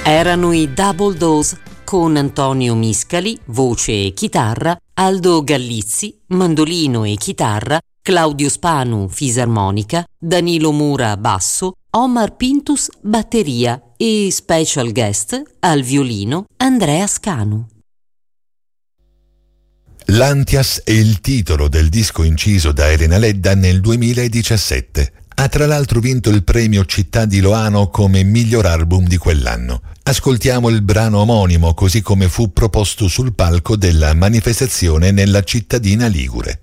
Erano i Double Dose con Antonio Miscali, voce e chitarra, Aldo Gallizzi, mandolino e chitarra, Claudio Spanu, fisarmonica, Danilo Mura, basso, Omar Pintus, batteria e special guest al violino Andrea Scanu. L'Antias è il titolo del disco inciso da Elena Ledda nel 2017. Ha tra l'altro vinto il premio Città di Loano come miglior album di quell'anno. Ascoltiamo il brano omonimo così come fu proposto sul palco della manifestazione nella cittadina ligure.